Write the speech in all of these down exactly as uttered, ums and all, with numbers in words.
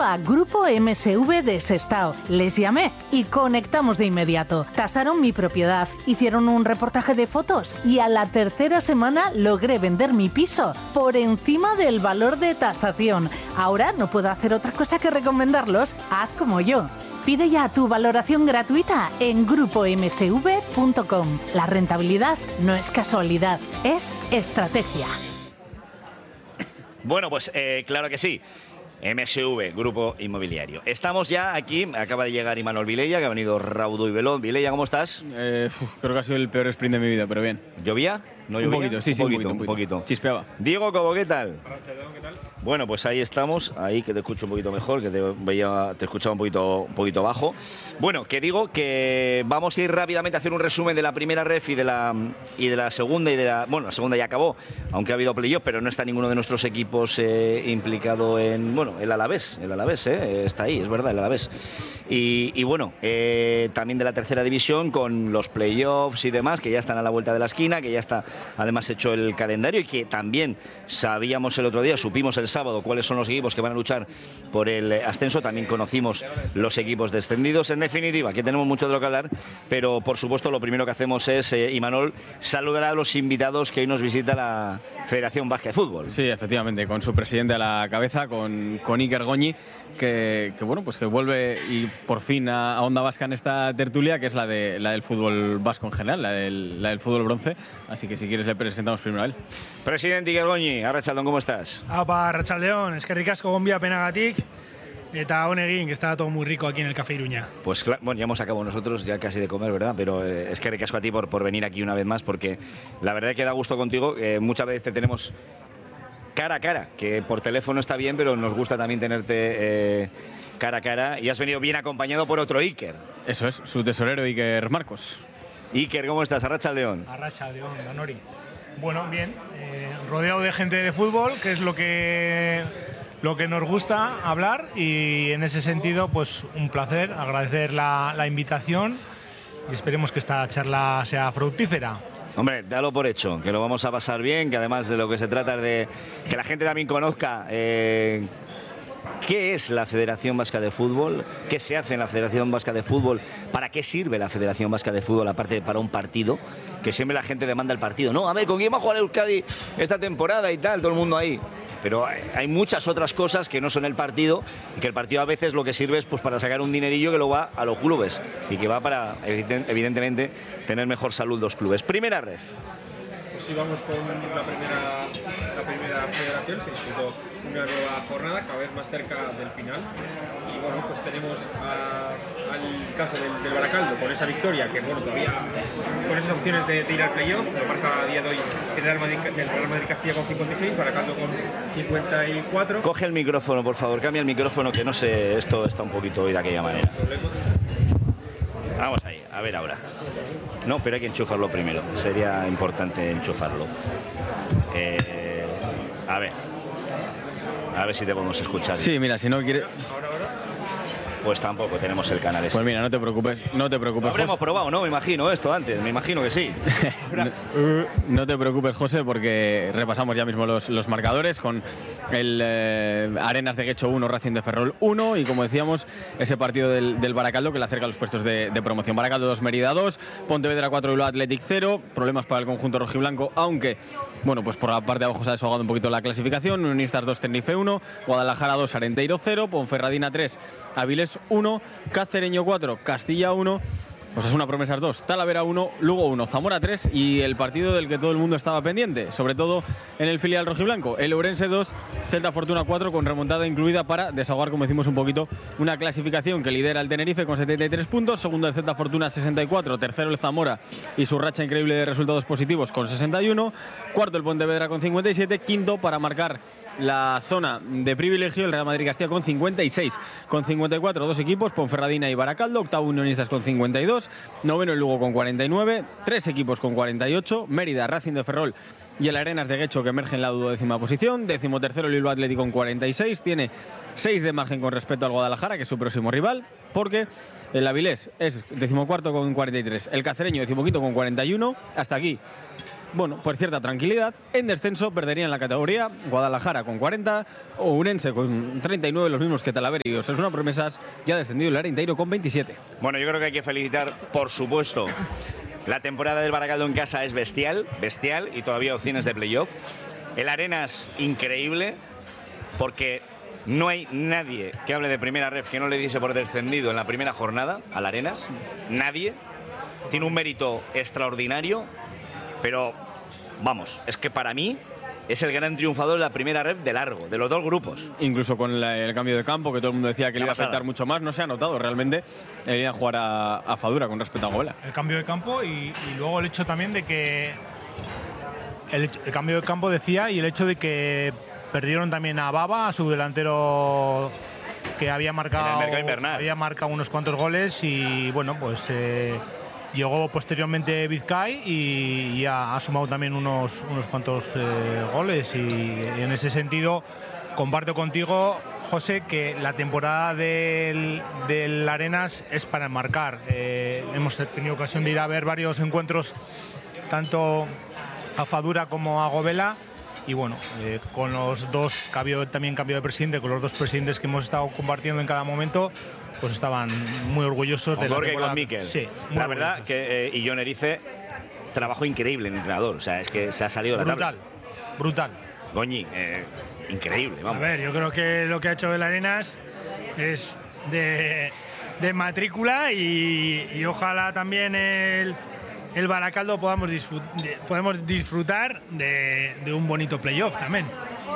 a Grupo M S V de Sestao. Les llamé y conectamos de inmediato. Tasaron mi propiedad, hicieron un reportaje de fotos y a la tercera semana logré vender mi piso por encima del valor de tasación. Ahora no puedo hacer otra cosa que recomendarlos. Haz como yo. Pide ya tu valoración gratuita en grupo m s v punto com. La rentabilidad no es casualidad, es estrategia. Bueno, pues eh, claro que sí. M S V, Grupo Inmobiliario. Estamos ya aquí, acaba de llegar Imanol Vilella, que ha venido raudo y veloz. Vilella, ¿cómo estás? Eh, uf, creo que ha sido el peor sprint de mi vida, pero bien. ¿Llovía? ¿No llovía? Un poquito, sí, sí, un poquito, un poquito, un poquito. Chispeaba. Diego Cobo, ¿qué tal? ¿Qué tal? Bueno, pues ahí estamos, ahí que te escucho un poquito mejor, que te veía, te escuchaba un poquito, un poquito bajo. Bueno, que digo que vamos a ir rápidamente a hacer un resumen de la primera ref y de la y de la segunda y de la bueno, la segunda ya acabó, aunque ha habido playoff, pero no está ninguno de nuestros equipos eh, implicado en, bueno, el Alavés, el Alavés, eh, está ahí, es verdad, el Alavés. Y, y bueno, eh, también de la tercera división con los playoffs y demás, que ya están a la vuelta de la esquina, que ya está además hecho el calendario y que también sabíamos el otro día, supimos el sábado cuáles son los equipos que van a luchar por el ascenso, también conocimos los equipos descendidos. En definitiva, aquí tenemos mucho de lo que hablar, pero por supuesto lo primero que hacemos es, eh, Imanol, saludar a los invitados que hoy nos visita la Federación Vasca de Fútbol. Sí, efectivamente, con su presidente a la cabeza, con, con Iker Goñi, que, que bueno, pues que vuelve y por fin a, a Onda Vasca en esta tertulia, que es la, de, la del fútbol vasco en general, la del, la del fútbol bronce. Así que si quieres le presentamos primero a él. Presidente Iker Goñi, Arratsaldeon, ¿cómo estás? Apa, Arratsaldeon, eskerrik asko gonbia penagatik. Eta honegin, que está todo muy rico aquí en el Café Iruña. Pues claro, bueno, ya hemos acabado nosotros ya casi de comer, ¿verdad? Pero eh, es que ricasco a ti por, por venir aquí una vez más, porque la verdad es que da gusto contigo. Eh, muchas veces te tenemos cara a cara, que por teléfono está bien, pero nos gusta también tenerte eh, cara a cara. Y has venido bien acompañado por otro Iker. Eso es, su tesorero Iker Marcos. Iker, ¿cómo estás? Arratsaldeon. Arratsaldeon, Danori. Bueno, bien, eh, rodeado de gente de fútbol, que es lo que... lo que nos gusta hablar, y en ese sentido pues un placer, agradecer la, la invitación y esperemos que esta charla sea fructífera. Hombre, dalo por hecho, que lo vamos a pasar bien, que además de lo que se trata es de que la gente también conozca eh, qué es la Federación Vasca de Fútbol, qué se hace en la Federación Vasca de Fútbol, para qué sirve la Federación Vasca de Fútbol, aparte de para un partido, que siempre la gente demanda el partido. No, a ver, ¿con quién va a jugar el Euskadi esta temporada y tal? Todo el mundo ahí. Pero hay muchas otras cosas que no son el partido, y que el partido a veces lo que sirve es pues para sacar un dinerillo que lo va a los clubes y que va para, evidentemente, tener mejor salud los clubes. Primera ref. Pues sí, vamos con la primera, la primera federación. Se disputó una nueva jornada, cada vez más cerca del final. Y bueno, pues tenemos a, al caso del, del Baracaldo, con esa victoria, que bueno, todavía con esas opciones de, de ir al playoff. Lo marca a día de hoy el Real Madrid, el Real Madrid Castilla con cincuenta y seis, Baracaldo con cincuenta y cuatro. Coge el micrófono, por favor, cambia el micrófono, que no sé, esto está un poquito hoy de aquella manera. Vamos ahí, a ver ahora. No, pero hay que enchufarlo primero, sería importante enchufarlo. Eh, a ver. A ver si te podemos escuchar. Sí, mira, si no quiere... Pues tampoco tenemos el canal ese. Pues mira, no te preocupes, no te preocupes. Lo habremos probado, ¿no? Me imagino esto antes, me imagino que sí. no, no te preocupes, José, porque repasamos ya mismo los, los marcadores con el eh, Arenas de Guecho uno, Racing de Ferrol uno, y como decíamos, ese partido del, del Baracaldo que le acerca a los puestos de, de promoción. Baracaldo dos, Mérida dos, Pontevedra cuatro, Bilbao Athletic cero, problemas para el conjunto rojiblanco, aunque, bueno, pues por la parte de abajo se ha desahogado un poquito la clasificación. Unionistas dos, Tenerife uno, Guadalajara dos, Arenteiro cero, Ponferradina tres, Avilés uno, Cacereño cuatro, Castilla uno, Osasuna Promesas dos, Talavera uno, Lugo uno, Zamora tres, y el partido del que todo el mundo estaba pendiente, sobre todo en el filial rojiblanco, el Ourense dos, Celta Fortuna cuatro, con remontada incluida para desahogar, como decimos, un poquito una clasificación que lidera el Tenerife con setenta y tres puntos, segundo el Celta Fortuna sesenta y cuatro, tercero el Zamora y su racha increíble de resultados positivos con sesenta y uno, cuarto el Pontevedra con cincuenta y siete, quinto para marcar la zona de privilegio el Real Madrid Castilla con cincuenta y seis, con cincuenta y cuatro dos equipos, Ponferradina y Baracaldo, octavo Unionistas con cincuenta y dos, noveno el Lugo con cuarenta y nueve, tres equipos con cuarenta y ocho, Mérida, Racing de Ferrol y el Arenas de Guecho, que emerge en la duodécima posición, décimo tercero el Bilbao Athletic con cuarenta y seis, tiene seis de margen con respecto al Guadalajara, que es su próximo rival, porque el Avilés es decimocuarto con cuarenta y tres, el Cacereño decimoquinto con cuarenta y uno, hasta aquí bueno, pues cierta tranquilidad. En descenso perderían la categoría Guadalajara con cuarenta o Urense con treinta y nueve, los mismos que Talavera y Osasuna Promesas, ya descendido el Arenteiro con veintisiete. Bueno, yo creo que hay que felicitar, por supuesto, la temporada del Baracaldo en casa es bestial, bestial, y todavía opciones de playoff. El Arenas, increíble, porque no hay nadie que hable de primera ref que no le diese por descendido en la primera jornada al Arenas. Nadie. Tiene un mérito extraordinario, pero vamos, es que para mí es el gran triunfador de la primera ref de largo, de los dos grupos. Incluso con la, el cambio de campo, que todo el mundo decía que le iba a afectar mucho más, no se ha notado realmente el ir a jugar a, a Fadura con respecto a Govela. El cambio de campo y, y luego el hecho también de que el, el cambio de campo decía, y el hecho de que perdieron también a Baba, a su delantero que había marcado, había marcado unos cuantos goles, y bueno, pues eh, llegó posteriormente Vizcay y, y ha, ha sumado también unos, unos cuantos eh, goles, y, y en ese sentido comparto contigo, José, que la temporada del, del Arenas es para enmarcar. Eh, hemos tenido ocasión de ir a ver varios encuentros, tanto a Fadura como a Govela, y bueno, eh, con los dos, cambio, también cambio de presidente, con los dos presidentes que hemos estado compartiendo en cada momento, pues estaban muy orgullosos con de la Jorge temporada. Y con Miquel. Sí, la verdad que eh, y Jon Erice, trabajo increíble en el entrenador, o sea, es que se ha salido brutal, la tabla. Brutal. Goñi, eh, increíble, vamos. A ver, yo creo que lo que ha hecho el Arenas es de, de matrícula, y, y ojalá también el el Baracaldo podamos disfrutar, podemos disfrutar de, de un bonito playoff también.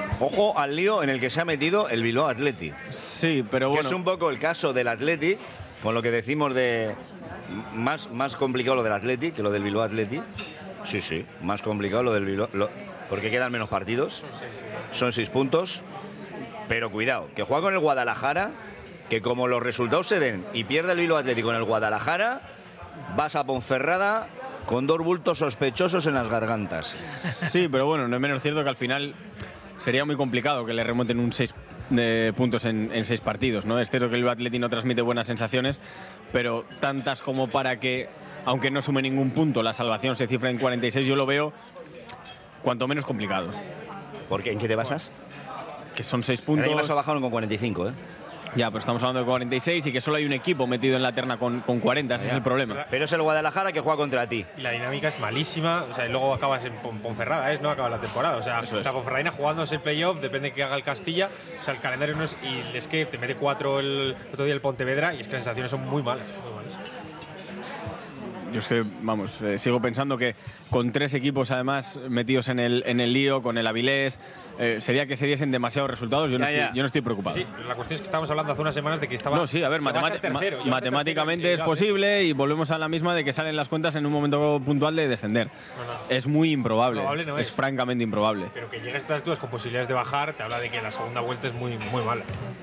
Ojo al lío en el que se ha metido el Bilbao Athletic. Sí, pero bueno. Que es un poco el caso del Athletic, con lo que decimos de más, más complicado lo del Athletic que lo del Bilbao Athletic. Sí, sí, más complicado lo del Bilbao, lo, porque quedan menos partidos. Son seis puntos. Pero cuidado, que juega con el Guadalajara, que como los resultados se den y pierde el Bilbao Athletic con el Guadalajara, vas a Ponferrada con dos bultos sospechosos en las gargantas. Sí, pero bueno, no es menos cierto que al final sería muy complicado que le remonten un seis de puntos en, en seis partidos, ¿no? Es cierto que el Atleti no transmite buenas sensaciones, pero tantas como para que, aunque no sume ningún punto, la salvación se cifra en cuarenta y seis, yo lo veo cuanto menos complicado. ¿Por qué? ¿En qué te basas? Que son seis puntos. El año pasado bajaron con cuarenta y cinco, ¿eh? Ya, pero estamos hablando de cuarenta y seis y que solo hay un equipo metido en la terna con, con cuarenta, ese ya, es el problema. Pero es el Guadalajara que juega contra ti. Y la dinámica es malísima, o sea, y luego acabas en Ponferrada, ¿eh? No acaba la temporada, o sea, la Ponferradina jugándose el playoff, depende de que haga el Castilla, o sea, el calendario no es, y es que te mete cuatro el otro día el Pontevedra, y es que las sensaciones son muy malas, muy malas. Yo es que, vamos, eh, sigo pensando que con tres equipos además metidos en el, en el lío, con el Avilés, eh, sería que se diesen demasiados resultados. Yo, ya, no, estoy, yo no estoy preocupado. Sí, pero la cuestión es que estábamos hablando hace unas semanas de que estaba. No, sí, a ver, matemátic tercero, ma matemáticamente es posible, y volvemos a la misma de que salen las cuentas en un momento puntual de descender. No, no. Es muy improbable. No es. es francamente improbable. Pero que llegues a estas alturas con posibilidades de bajar, te habla de que la segunda vuelta es muy, muy mala.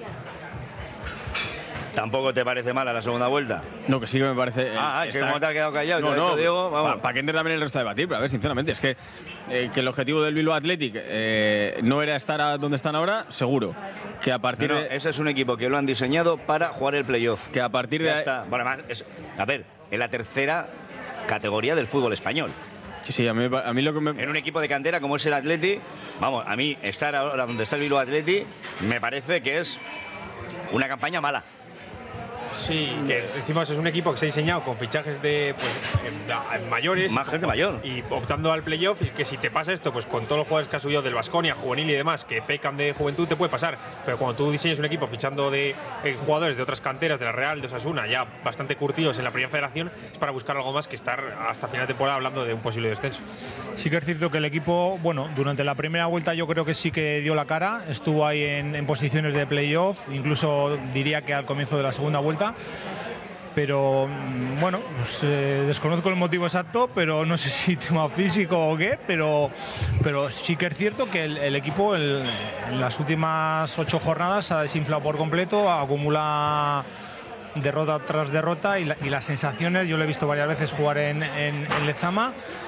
¿Tampoco te parece mala la segunda vuelta? No, que sí que me parece. Eh, ah, es que como te has quedado callado. No, no, Diego, para pa que entre también el resto de debatir, pero a ver, sinceramente, es que, eh, que el objetivo del Bilbao Athletic eh, no era estar a donde están ahora, seguro. Que a partir no, no, de. Ese es un equipo que lo han diseñado para jugar el playoff. Que a partir ya de. Está. Bueno, además, es, a ver, en la tercera categoría del fútbol español. Sí, sí, a mí, a mí lo que me. En un equipo de cantera como es el Athletic, vamos, a mí estar ahora donde está el Bilbao Athletic me parece que es una campaña mala. Sí, que encima es un equipo que se ha diseñado con fichajes de pues, en, en mayores. Más gente mayor. Y optando al playoff, y que si te pasa esto, pues con todos los jugadores que has subido del Baskonia, juvenil y demás, que pecan de juventud, te puede pasar. Pero cuando tú diseñas un equipo fichando de eh, jugadores de otras canteras, de la Real, de Osasuna, ya bastante curtidos en la primera federación, es para buscar algo más que estar hasta final de temporada hablando de un posible descenso. Sí que es cierto que el equipo, bueno, durante la primera vuelta yo creo que sí que dio la cara, estuvo ahí en, en posiciones de playoff, incluso diría que al comienzo de la segunda vuelta. Pero bueno, pues, eh, desconozco el motivo exacto, pero no sé si tema físico o qué, pero, pero sí que es cierto que el, el equipo el, en las últimas ocho jornadas se ha desinflado por completo, acumula derrota tras derrota, y, la, y las sensaciones, yo lo he visto varias veces jugar en, en, en Lezama,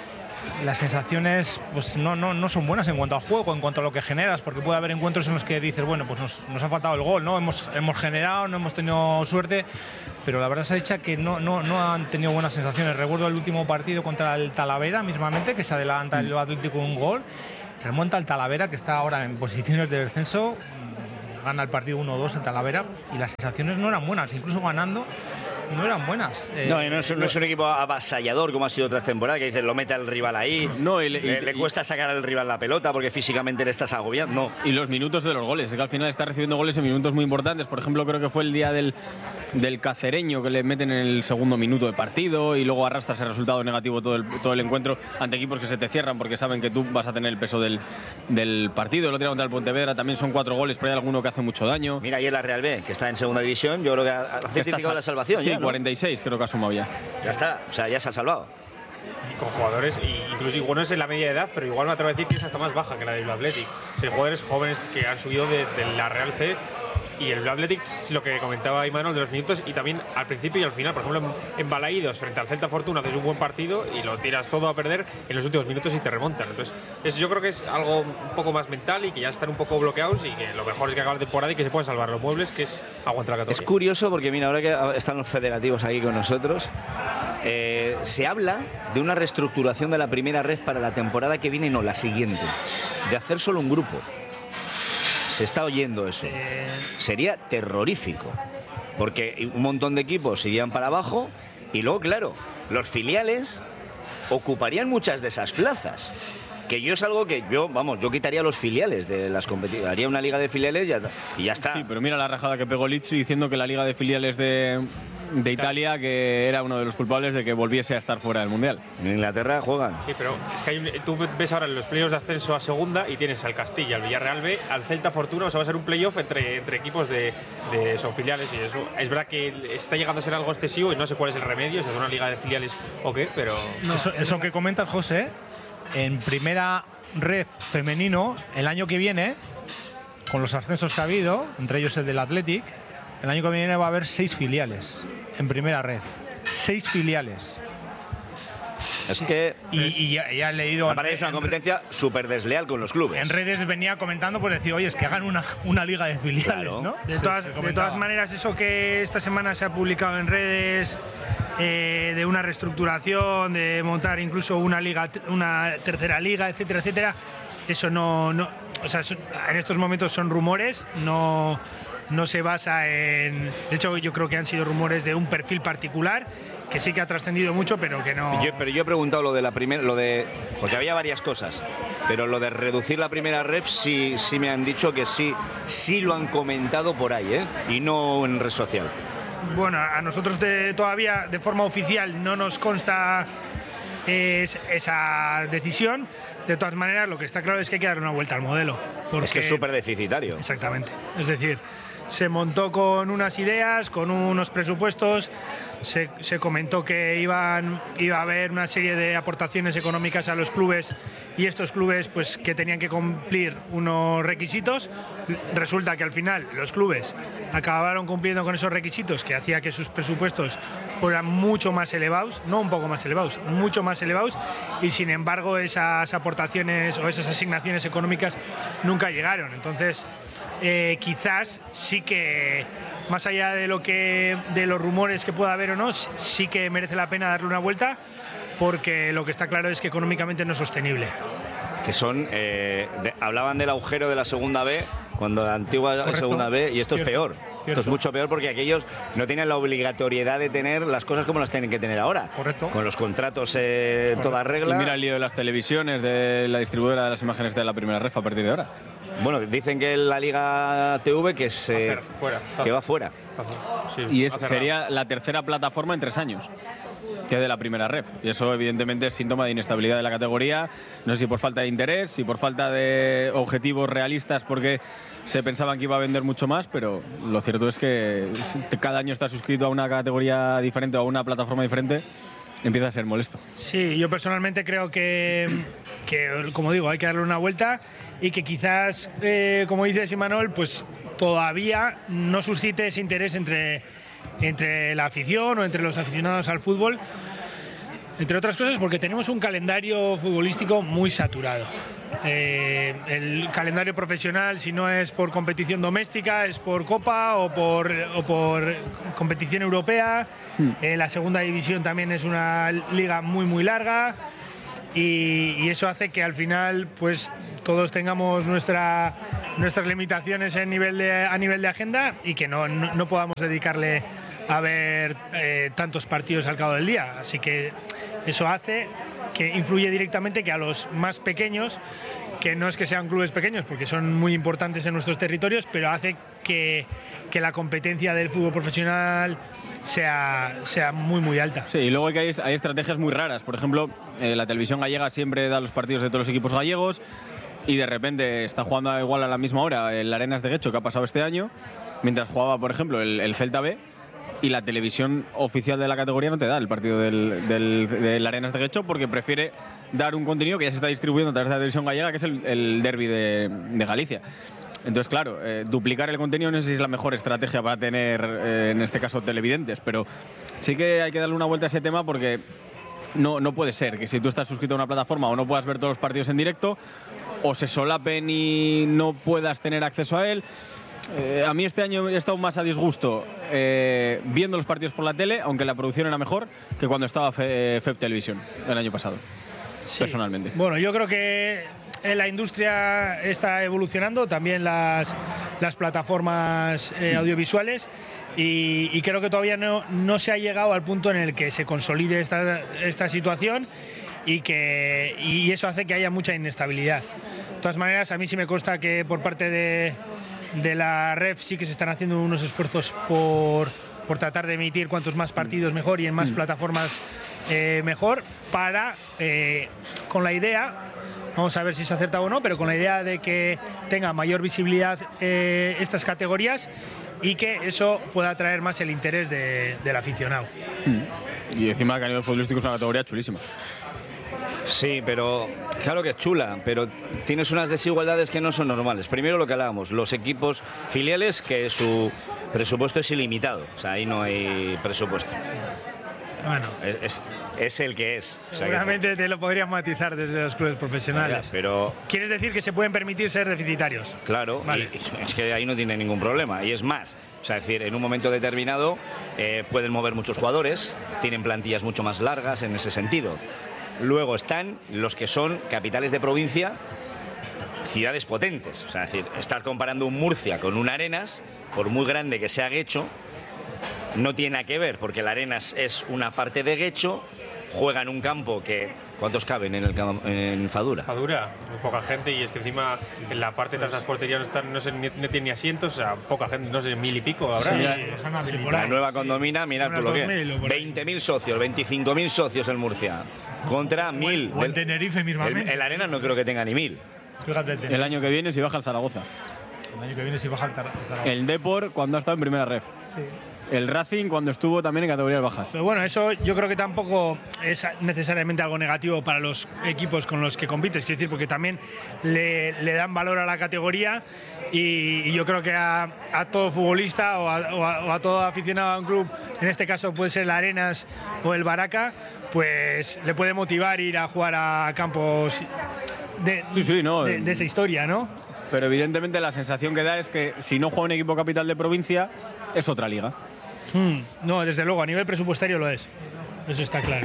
las sensaciones pues no, no, no son buenas en cuanto a juego, en cuanto a lo que generas, porque puede haber encuentros en los que dices, bueno, pues nos, nos ha faltado el gol, ¿no? Hemos, hemos generado, no hemos tenido suerte, pero la verdad se ha dicho que no, no, no han tenido buenas sensaciones. Recuerdo el último partido contra el Talavera mismamente, que se adelanta el Atlético un gol, remonta al Talavera, que está ahora en posiciones de descenso, gana el partido uno dos en Talavera, y las sensaciones no eran buenas, incluso ganando no eran buenas. Eh, no, y no es, no es un equipo avasallador como ha sido otras temporadas, que dices, lo mete al rival ahí, no, y, le, y, le cuesta sacar al rival la pelota porque físicamente le estás agobiando. No. Y los minutos de los goles, es que al final está recibiendo goles en minutos muy importantes. Por ejemplo, creo que fue el día del, del Cacereño, que le meten en el segundo minuto de partido y luego arrastras el resultado negativo todo el, todo el encuentro ante equipos que se te cierran porque saben que tú vas a tener el peso del, del partido. El otro día contra el Pontevedra también son cuatro goles, pero hay alguno que hace mucho daño. Mira, ayer la Real B, que está en segunda división, yo creo que ha certificado la salvación. Sí, ya, ¿no? cuarenta y seis creo que ha sumado ya. Ya está, o sea, ya se ha salvado. Y con jugadores, incluso igual no es en la media edad, pero igual me atrevo a decir que es hasta más baja que la del Athletic. Hay jugadores jóvenes que han subido de, de la Real C. Y el Athletic, lo que comentaba Imanol de los minutos, y también al principio y al final, por ejemplo, en Balaídos frente al Celta Fortuna haces un buen partido y lo tiras todo a perder en los últimos minutos y te remontan. Entonces, eso yo creo que es algo un poco más mental y que ya están un poco bloqueados y que lo mejor es que acabe la temporada y que se puedan salvar los muebles, que es aguantar la categoría. Es curioso porque, mira, ahora que están los federativos aquí con nosotros, eh, se habla de una reestructuración de la primera red para la temporada que viene, no, la siguiente, de hacer solo un grupo. Se está oyendo eso. Sería terrorífico, porque un montón de equipos irían para abajo y luego, claro, los filiales ocuparían muchas de esas plazas. Que yo es algo que yo, vamos, yo quitaría los filiales de las competiciones. Haría una liga de filiales y ya, y ya está. Sí, pero mira la rajada que pegó Lizzi diciendo que la liga de filiales de, de Italia, que era uno de los culpables de que volviese a estar fuera del Mundial. En Inglaterra juegan. Sí, pero es que hay un, tú ves ahora los playoffs de ascenso a segunda y tienes al Castilla, al Villarreal B, al Celta Fortuna, o sea, va a ser un playoff entre, entre equipos de, de son filiales y eso. Es verdad que está llegando a ser algo excesivo y no sé cuál es el remedio, si es una liga de filiales o qué, pero... No, eso, eso que comentas, José, en primera red femenino, el año que viene, con los ascensos que ha habido, entre ellos el del Athletic, el año que viene va a haber seis filiales en primera red. Seis filiales. Es sí. que... Y, y ya, ya he leído... Me parece una competencia súper desleal con los clubes. En redes venía comentando por decir, oye, es que hagan una, una liga de filiales, claro, ¿no? De todas, de todas maneras, eso que esta semana se ha publicado en redes... Eh, de una reestructuración, de montar incluso una liga, una tercera liga, etcétera, etcétera. Eso no, no o sea, son, en estos momentos son rumores, no, no se basa en. De hecho, yo creo que han sido rumores de un perfil particular que sí que ha trascendido mucho, pero que no. Yo, pero yo he preguntado lo de la primera, lo de, porque había varias cosas, pero lo de reducir la primera ref sí, sí me han dicho que sí, sí lo han comentado por ahí, ¿eh? Y no en red social. Bueno, a nosotros de, todavía de forma oficial no nos consta es, esa decisión. De todas maneras, lo que está claro es que hay que darle una vuelta al modelo. Porque, es que es súper deficitario. Exactamente. Es decir, se montó con unas ideas, con unos presupuestos, se, se comentó que iban, iba a haber una serie de aportaciones económicas a los clubes y estos clubes pues que tenían que cumplir unos requisitos. Resulta que al final los clubes acabaron cumpliendo con esos requisitos que hacía que sus presupuestos fueran mucho más elevados, no un poco más elevados, mucho más elevados, y sin embargo esas aportaciones o esas asignaciones económicas nunca llegaron. Entonces eh, quizás sí que, más allá de lo que de los rumores que pueda haber o no, sí que merece la pena darle una vuelta, porque lo que está claro es que económicamente no es sostenible. Que son, eh, de, hablaban del agujero de la segunda B, cuando la antigua Correcto. Segunda B, y esto Cierto. es peor. Cierto. Esto es mucho peor porque aquellos no tienen la obligatoriedad de tener las cosas como las tienen que tener ahora. Correcto. Con los contratos eh, toda regla. Y mira el lío de las televisiones, de la distribuidora de las imágenes de la primera ref a partir de ahora. Bueno, dicen que la Liga T V que, se, fuera. que va fuera. Sí, y es, sería la tercera plataforma en tres años que de la primera ref. Y eso evidentemente es síntoma de inestabilidad de la categoría. No sé si por falta de interés, si por falta de objetivos realistas, porque se pensaban que iba a vender mucho más, pero lo cierto es que cada año está suscrito a una categoría diferente o a una plataforma diferente, empieza a ser molesto. Sí, yo personalmente creo que, que como digo, hay que darle una vuelta y que quizás, eh, como dices, Imanol, pues todavía no suscite ese interés entre, entre la afición o entre los aficionados al fútbol. Entre otras cosas porque tenemos un calendario futbolístico muy saturado. Eh, el calendario profesional, si no es por competición doméstica, es por Copa o por, o por competición europea. Mm. Eh, la segunda división también es una liga muy muy larga y, y eso hace que al final pues todos tengamos nuestra, nuestras limitaciones en nivel de, a nivel de agenda y que no, no, no podamos dedicarle a ver eh, tantos partidos al cabo del día. Así que eso hace que influye directamente que a los más pequeños, que no es que sean clubes pequeños porque son muy importantes en nuestros territorios, pero hace que, que la competencia del fútbol profesional sea, sea muy muy alta. Sí, y luego hay, hay, hay estrategias muy raras. Por ejemplo, eh, la televisión gallega siempre da los partidos de todos los equipos gallegos y de repente está jugando igual a la misma hora el Arenas de Guecho, que ha pasado este año, mientras jugaba, por ejemplo, el, el Celta B, y la televisión oficial de la categoría no te da el partido del, del, del Arenas de Guecho porque prefiere dar un contenido que ya se está distribuyendo a través de la televisión gallega, que es el, el derbi de, de Galicia. Entonces, claro, eh, duplicar el contenido no sé si es la mejor estrategia para tener, eh, en este caso, televidentes, pero sí que hay que darle una vuelta a ese tema porque no, no puede ser que si tú estás suscrito a una plataforma o no puedas ver todos los partidos en directo, o se solapen y no puedas tener acceso a él. Eh, a mí este año he estado más a disgusto eh, viendo los partidos por la tele, aunque la producción era mejor que cuando estaba Fe, F E P Televisión el año pasado, sí. Personalmente. Bueno, yo creo que la industria está evolucionando, también las, las plataformas eh, audiovisuales, y, y creo que todavía no, no se ha llegado al punto en el que se consolide esta, esta situación y, que, y eso hace que haya mucha inestabilidad. De todas maneras, a mí sí me consta que por parte de de la R E F sí que se están haciendo unos esfuerzos por, por tratar de emitir cuantos más partidos mejor y en más mm. plataformas eh, mejor, para, eh, con la idea, vamos a ver si se acerta o no, pero con la idea de que tenga mayor visibilidad eh, estas categorías y que eso pueda atraer más el interés de, del aficionado. Mm. Y encima que a nivel futbolístico es una categoría chulísima. Sí, pero claro que es chula, pero tienes unas desigualdades que no son normales. Primero lo que hablábamos, los equipos filiales, que su presupuesto es ilimitado, o sea, ahí no hay presupuesto. Bueno, es, es, es el que es. Seguramente o sea, que... te lo podrían matizar desde los clubes profesionales. Ya, pero... ¿Quieres decir que se pueden permitir ser deficitarios? Claro, vale. Y es que ahí no tiene ningún problema. Y es más, o sea, es decir, en un momento determinado eh, pueden mover muchos jugadores, tienen plantillas mucho más largas en ese sentido. Luego están los que son capitales de provincia, ciudades potentes. O sea, es decir, estar comparando un Murcia con un Arenas, por muy grande que sea Guecho, no tiene nada que ver, porque el Arenas es una parte de Guecho, juega en un campo que... ¿Cuántos caben en, el, en Fadura? Fadura, muy poca gente, y es que encima en la parte tras las porterías no, están, no, se, no tiene ni asientos, o sea, poca gente, no sé, mil y pico habrá. Sí, la, sí, la nueva condomina, sí, mirad por lo que veinte mil socios, veinticinco mil socios en Murcia, contra mil. O en Tenerife mismamente. El, el Arenas no creo que tenga ni mil. Fíjate, el, el año que viene si baja el Zaragoza. El año que viene si baja el Zaragoza. El Depor cuando ha estado en primera ref. Sí. El Racing cuando estuvo también en categorías bajas. Pero bueno, eso yo creo que tampoco es necesariamente algo negativo para los equipos con los que compites, quiero decir, porque también le, le dan valor a la categoría y, y yo creo que a, a todo futbolista o a, o, a, o a todo aficionado a un club, en este caso puede ser el Arenas o el Baraca, pues le puede motivar ir a jugar a campos de, sí, sí, no, de, de esa historia, ¿no? Pero evidentemente la sensación que da es que si no juega un equipo capital de provincia, es otra liga. Hmm, no, desde luego, a nivel presupuestario lo es. Eso está claro.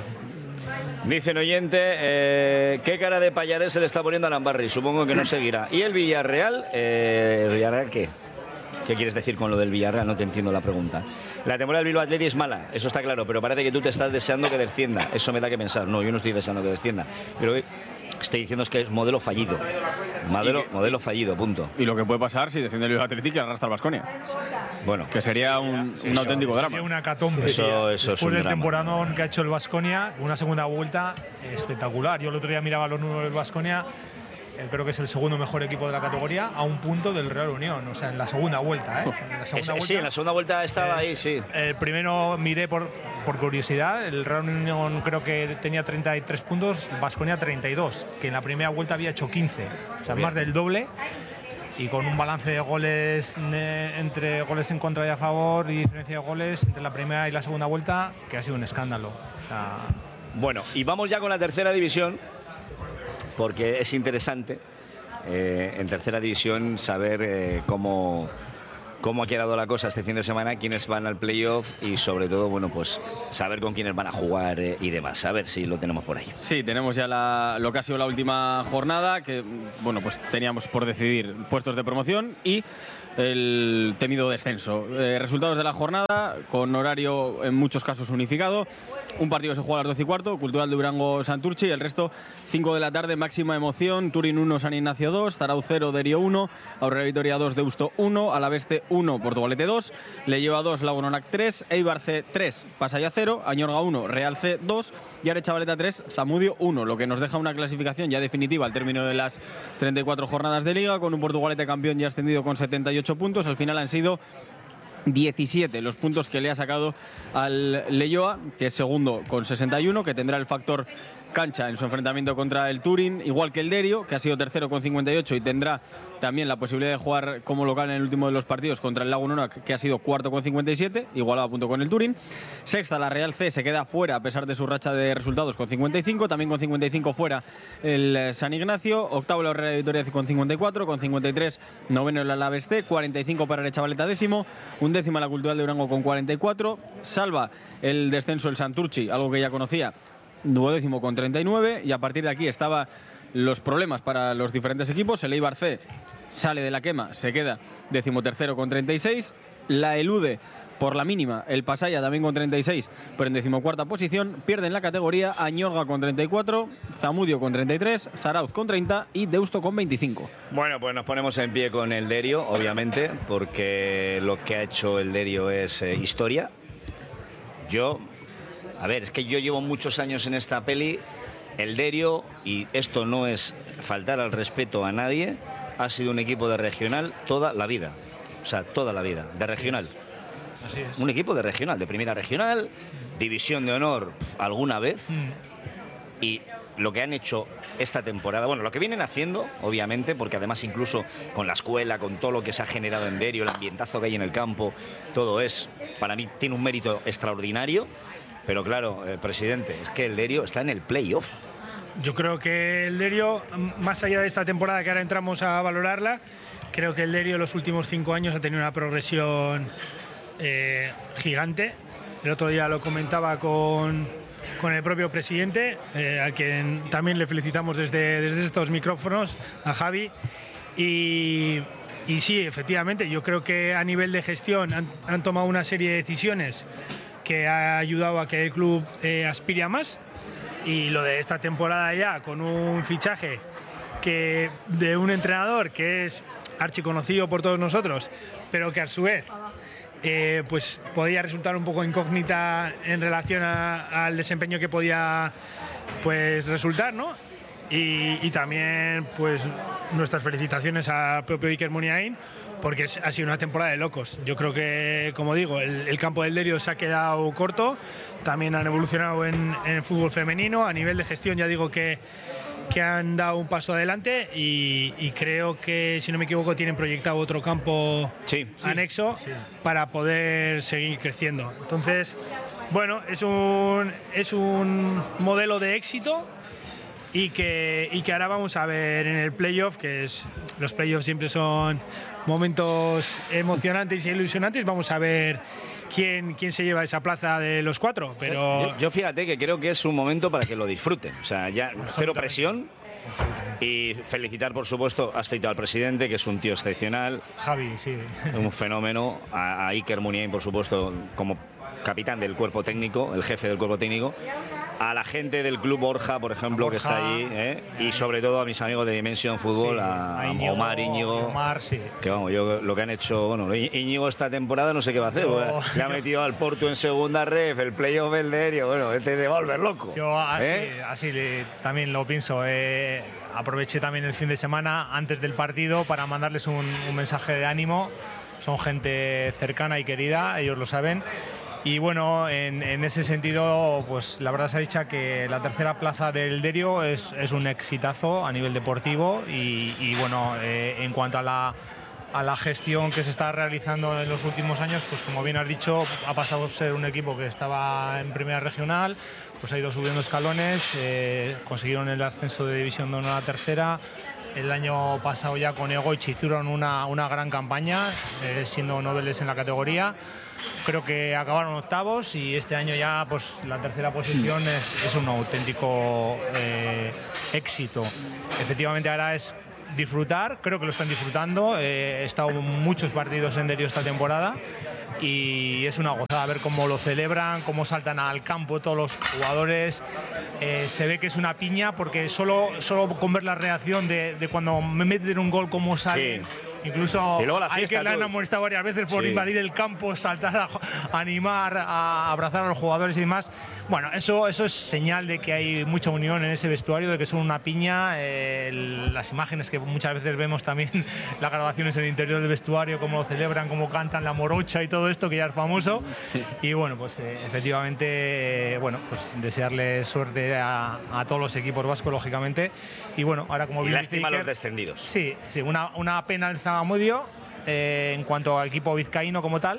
Dice un oyente, eh, ¿qué cara de Pallares se le está poniendo a Lambarri? Supongo que no seguirá. ¿Y el Villarreal? Eh, ¿El Villarreal qué? ¿Qué quieres decir con lo del Villarreal? No te entiendo la pregunta. La temporada del Bilbao Athletic es mala, eso está claro, pero parece que tú te estás deseando que descienda. Eso me da que pensar. No, yo no estoy deseando que descienda. Pero estoy diciendo es que es modelo fallido. Modelo, modelo fallido, punto. Y lo que puede pasar si desciende el Bilbao Athletic y arrastra al Baskonia. Bueno, que sería un, sí, un auténtico drama. Sería una catombe. Eso, eso Después es un del drama. temporadón que ha hecho el Baskonia, una segunda vuelta espectacular. Yo el otro día miraba los números del Baskonia, creo que es el segundo mejor equipo de la categoría, a un punto del Real Unión, o sea, en la segunda vuelta, ¿eh? En la segunda es, vuelta, sí, en la segunda vuelta estaba eh, ahí, sí. El primero miré por, por curiosidad, el Real Unión creo que tenía treinta y tres puntos, Baskonia treinta y dos, que en la primera vuelta había hecho quince, o sea, Bien. más del doble. Y con un balance de goles ne, entre goles en contra y a favor y diferencia de goles entre la primera y la segunda vuelta, que ha sido un escándalo. O sea, Bueno, y vamos ya con la tercera división, porque es interesante eh, en tercera división saber eh, cómo, cómo ha quedado la cosa este fin de semana, quiénes van al playoff y sobre todo, bueno, pues saber con quiénes van a jugar eh, y demás. A ver si lo tenemos por ahí. Sí, tenemos ya la, lo que ha sido la última jornada, que bueno, pues teníamos por decidir puestos de promoción y el temido descenso. Eh, resultados de la jornada, con horario en muchos casos unificado. Un partido se juega a las doce y cuarto, Cultural de Durango Santurchi, el resto cinco de la tarde, máxima emoción. Turín uno, San Ignacio dos, Zarauz cero, Derio uno, Aurrera Vitoria dos, Deusto uno, Alaveste uno, Portugalete dos, Leioa dos, Lagunonac tres, Eibar C tres, Pasaya cero, Añorga uno, Real C dos y Arechavaleta tres, Zamudio uno, lo que nos deja una clasificación ya definitiva al término de las treinta y cuatro jornadas de Liga, con un Portugalete campeón ya ascendido con setenta y ocho puntos. Al final han sido diecisiete los puntos que le ha sacado al Leioa, que es segundo con sesenta y uno, que tendrá el factor cancha en su enfrentamiento contra el Turín, igual que el Derio, que ha sido tercero con cincuenta y ocho y tendrá también la posibilidad de jugar como local en el último de los partidos contra el Lagunonac, que ha sido cuarto con cincuenta y siete, igualado a punto con el Turín. Sexta, la Real C, se queda fuera a pesar de su racha de resultados con cincuenta y cinco, también con cincuenta y cinco fuera el San Ignacio. Octavo, la Aurrera Vitoria con cincuenta y cuatro, con cincuenta y tres, noveno el Alaveste, cuarenta y cinco para Arechavaleta décimo, un décima la Cultural de Durango con cuarenta y cuatro, salva el descenso el Santurchi, algo que ya conocía, duodécimo con treinta y nueve, y a partir de aquí estaban los problemas para los diferentes equipos. El Eibar C sale de la quema, se queda decimotercero con treinta y seis, la elude por la mínima el Pasaya también con treinta y seis, pero en decimocuarta posición. Pierden la categoría Añorga con treinta y cuatro, Zamudio con treinta y tres, Zarauz con treinta y Deusto con veinticinco. Bueno, pues nos ponemos en pie con el Derio, obviamente, porque lo que ha hecho el Derio es eh, historia. Yo... A ver, es que yo llevo muchos años en esta peli. El Derio, y esto no es faltar al respeto a nadie, ha sido un equipo de regional toda la vida. O sea, toda la vida, de regional. Así es. Un equipo de regional, de primera regional, división de honor alguna vez. Mm. Y lo que han hecho esta temporada, bueno, lo que vienen haciendo, obviamente, porque además incluso con la escuela, con todo lo que se ha generado en Derio, el ambientazo que hay en el campo, todo es, para mí, tiene un mérito extraordinario. Pero claro, eh, presidente, es que el Derio está en el playoff. Yo creo que el Derio, más allá de esta temporada que ahora entramos a valorarla, creo que el Derio en los últimos cinco años ha tenido una progresión eh, gigante. El otro día lo comentaba con, con el propio presidente, eh, a quien también le felicitamos desde, desde estos micrófonos, a Javi. Y, y sí, efectivamente, yo creo que a nivel de gestión han, han tomado una serie de decisiones que ha ayudado a que el club eh, aspire a más, y lo de esta temporada ya con un fichaje que de un entrenador que es archiconocido por todos nosotros, pero que a su vez eh, pues podía resultar un poco incógnita en relación a, al desempeño que podía pues resultar, ¿no? Y, y también pues nuestras felicitaciones al propio Iker Muniain, porque ha sido una temporada de locos. Yo creo que, como digo, el, el campo del Derio se ha quedado corto. También han evolucionado en, en el fútbol femenino. A nivel de gestión ya digo que, que han dado un paso adelante y, y creo que, si no me equivoco, tienen proyectado otro campo sí, anexo sí, sí. para poder seguir creciendo. Entonces, bueno, es un, es un modelo de éxito. Y que, y que ahora vamos a ver en el playoff, que es, los playoffs siempre son momentos emocionantes y ilusionantes. Vamos a ver quién, quién se lleva esa plaza de los cuatro. Pero yo, yo fíjate que creo que es un momento para que lo disfruten. O sea, ya cero presión. Y felicitar, por supuesto, has feito al presidente, que es un tío excepcional. Javi, sí. Un fenómeno. A, a Iker Muniain, por supuesto, como capitán del cuerpo técnico, el jefe del cuerpo técnico. A la gente del Club Borja, por ejemplo, Borja, que está allí, ¿eh? Y sobre todo a mis amigos de Dimension Fútbol, sí, a, a Íñigo, Omar, Íñigo, Omar, sí. Que vamos, yo lo que han hecho, bueno, Íñigo esta temporada no sé qué va a hacer, no, le ha metido al Porto en segunda ref, el playoff del Derio, bueno, este de volver loco. Yo así, ¿eh? así le, también lo pienso, eh, aproveché también el fin de semana antes del partido para mandarles un, un mensaje de ánimo. Son gente cercana y querida, ellos lo saben. Y bueno, en, en ese sentido, pues la verdad se ha dicho que la tercera plaza del Derio es, es un exitazo a nivel deportivo y, y bueno, eh, en cuanto a la a la gestión que se está realizando en los últimos años, pues como bien has dicho, ha pasado a ser un equipo que estaba en primera regional, pues ha ido subiendo escalones, eh, consiguieron el ascenso de División de Honor a la tercera. El año pasado ya con Egoich hicieron una, una gran campaña, eh, siendo noveles en la categoría. Creo que acabaron octavos y este año ya pues la tercera posición es, es un auténtico eh, éxito. Efectivamente ahora es disfrutar, creo que lo están disfrutando. Eh, he estado en muchos partidos en Derio esta temporada y es una gozada ver cómo lo celebran, cómo saltan al campo todos los jugadores. Eh, se ve que es una piña porque solo, solo con ver la reacción de, de cuando me meten un gol, cómo salen. Sí. Incluso hay que le han amonestado varias veces por sí. invadir el campo, saltar, a, a animar, a abrazar a los jugadores y demás. Bueno, eso, eso es señal de que hay mucha unión en ese vestuario, de que son una piña. Eh, el, las imágenes que muchas veces vemos también, las grabaciones en el interior del vestuario, cómo lo celebran, cómo cantan la morocha y todo esto, que ya es famoso. Y bueno, pues eh, efectivamente, eh, bueno, pues desearle suerte a, a todos los equipos vascos, lógicamente. Y bueno, ahora como y lástima a los descendidos. Sí, sí, una, una pena el Zamudio eh, en cuanto al equipo vizcaíno como tal.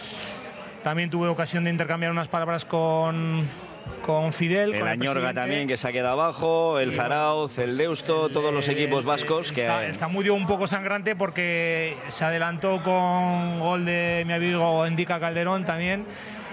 También tuve ocasión de intercambiar unas palabras con, con Fidel. El con Añorga el también, que se ha quedado abajo, el Zarauz, el Deusto, el, todos los equipos vascos. El, que el Zamudio un poco sangrante porque se adelantó con gol de mi amigo Endica Calderón también.